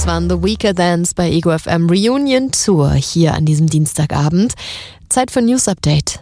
Das waren The Weaker Thans bei Ego FM Reunion Tour hier an diesem Dienstagabend. Zeit für News Update.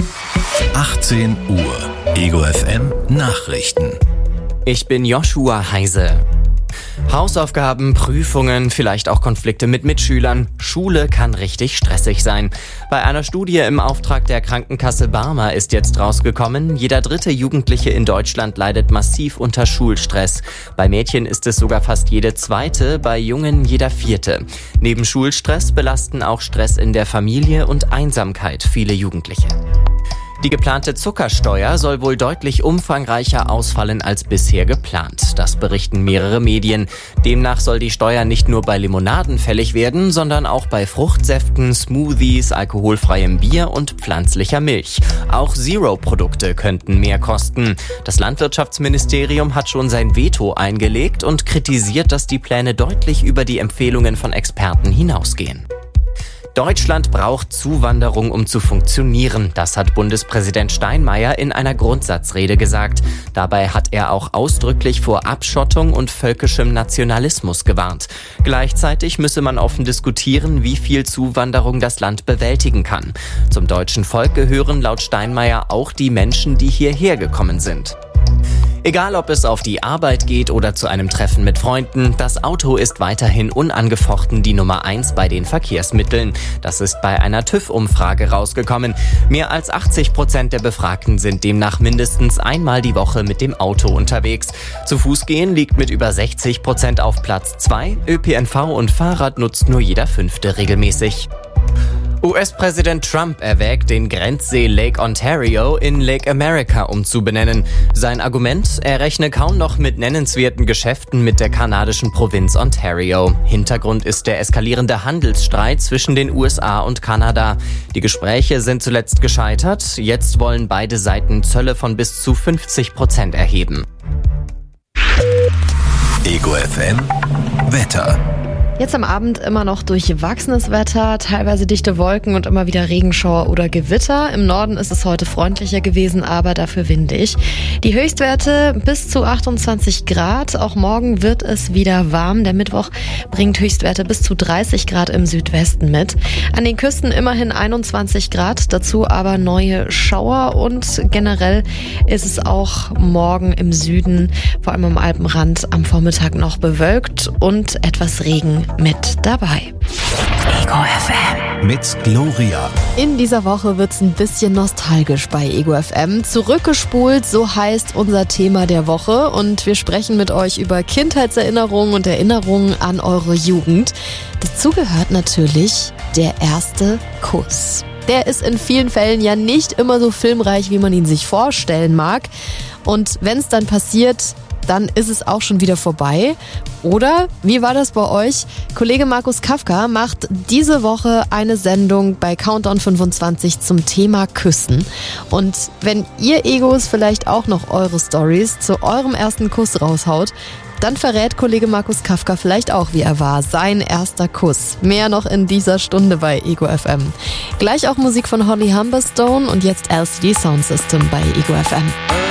18 Uhr. Ego FM Nachrichten. Ich bin Joshua Heise. Hausaufgaben, Prüfungen, vielleicht auch Konflikte mit Mitschülern. Schule kann richtig stressig sein. Bei einer Studie im Auftrag der Krankenkasse Barmer ist jetzt rausgekommen, jeder 3. Jugendliche in Deutschland leidet massiv unter Schulstress. Bei Mädchen ist es sogar fast jede 2., bei Jungen jeder 4. Neben Schulstress belasten auch Stress in der Familie und Einsamkeit viele Jugendliche. Die geplante Zuckersteuer soll wohl deutlich umfangreicher ausfallen als bisher geplant. Das berichten mehrere Medien. Demnach soll die Steuer nicht nur bei Limonaden fällig werden, sondern auch bei Fruchtsäften, Smoothies, alkoholfreiem Bier und pflanzlicher Milch. Auch Zero-Produkte könnten mehr kosten. Das Landwirtschaftsministerium hat schon sein Veto eingelegt und kritisiert, dass die Pläne deutlich über die Empfehlungen von Experten hinausgehen. Deutschland braucht Zuwanderung, um zu funktionieren. Das hat Bundespräsident Steinmeier in einer Grundsatzrede gesagt. Dabei hat er auch ausdrücklich vor Abschottung und völkischem Nationalismus gewarnt. Gleichzeitig müsse man offen diskutieren, wie viel Zuwanderung das Land bewältigen kann. Zum deutschen Volk gehören laut Steinmeier auch die Menschen, die hierher gekommen sind. Egal, ob es auf die Arbeit geht oder zu einem Treffen mit Freunden, das Auto ist weiterhin unangefochten die Nummer 1 bei den Verkehrsmitteln. Das ist bei einer TÜV-Umfrage rausgekommen. Mehr als 80% der Befragten sind demnach mindestens einmal die Woche mit dem Auto unterwegs. Zu Fuß gehen liegt mit über 60% auf Platz 2. ÖPNV und Fahrrad nutzt nur jeder 5. regelmäßig. US-Präsident Trump erwägt, den Grenzsee Lake Ontario in Lake America umzubenennen. Sein Argument, er rechne kaum noch mit nennenswerten Geschäften mit der kanadischen Provinz Ontario. Hintergrund ist der eskalierende Handelsstreit zwischen den USA und Kanada. Die Gespräche sind zuletzt gescheitert. Jetzt wollen beide Seiten Zölle von bis zu 50% erheben. Ego FM Wetter. Jetzt am Abend immer noch durchwachsenes Wetter, teilweise dichte Wolken und immer wieder Regenschauer oder Gewitter. Im Norden ist es heute freundlicher gewesen, aber dafür windig. Die Höchstwerte bis zu 28 Grad. Auch morgen wird es wieder warm. Der Mittwoch bringt Höchstwerte bis zu 30 Grad im Südwesten mit. An den Küsten immerhin 21 Grad, dazu aber neue Schauer. Und generell ist es auch morgen im Süden, vor allem am Alpenrand, am Vormittag noch bewölkt und etwas Regen mit dabei. Ego FM. Mit Gloria. In dieser Woche wird's ein bisschen nostalgisch bei Ego FM. Zurückgespult, so heißt unser Thema der Woche. Und wir sprechen mit euch über Kindheitserinnerungen und Erinnerungen an eure Jugend. Dazu gehört natürlich der erste Kuss. Der ist in vielen Fällen ja nicht immer so filmreich, wie man ihn sich vorstellen mag. Und wenn es dann passiert, dann ist es auch schon wieder vorbei. Oder, wie war das bei euch? Kollege Markus Kafka macht diese Woche eine Sendung bei Countdown 25 zum Thema Küssen. Und wenn ihr Egos vielleicht auch noch eure Stories zu eurem ersten Kuss raushaut, dann verrät Kollege Markus Kafka vielleicht auch, wie er war. Sein erster Kuss. Mehr noch in dieser Stunde bei Ego FM. Gleich auch Musik von Holly Humberstone und jetzt LCD Sound System bei Ego FM.